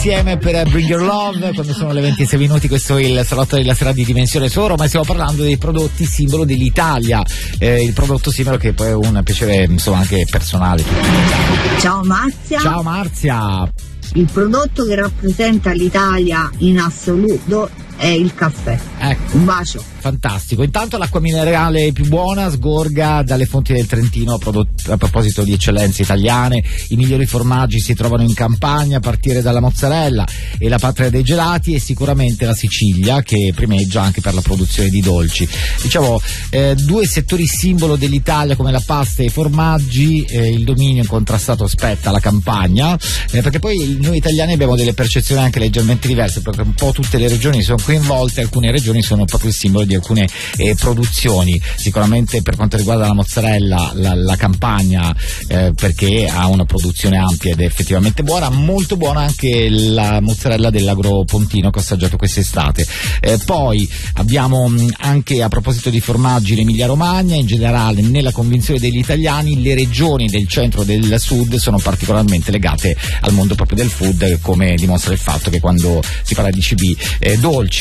Insieme per Bring Your Love, quando sono le 26 minuti, questo è il salotto della sera di Dimensione Soro, ma stiamo parlando dei prodotti simbolo dell'Italia, il prodotto simbolo che poi è un piacere insomma anche personale. Ciao Marzia. Ciao Marzia. Il prodotto che rappresenta l'Italia in assoluto è il caffè. Ecco. Un bacio. Fantastico. Intanto l'acqua minerale più buona sgorga dalle fonti del Trentino. A proposito di eccellenze italiane, i migliori formaggi si trovano in Campania, a partire dalla mozzarella, e la patria dei gelati è sicuramente la Sicilia, che primeggia anche per la produzione di dolci. Diciamo, due settori simbolo dell'Italia come la pasta e i formaggi, il dominio incontrastato spetta alla Campania, perché poi noi italiani abbiamo delle percezioni anche leggermente diverse, perché un po' tutte le regioni sono coinvolte, alcune regioni sono proprio il simbolo di alcune produzioni. Sicuramente per quanto riguarda la mozzarella, la Campania, perché ha una produzione ampia ed è effettivamente buona, molto buona anche la mozzarella dell'Agro Pontino che ho assaggiato quest'estate. Poi abbiamo anche, a proposito di formaggi, l'Emilia Romagna. In generale, nella convinzione degli italiani, le regioni del centro e del sud sono particolarmente legate al mondo proprio del food, come dimostra il fatto che quando si parla di cibi dolci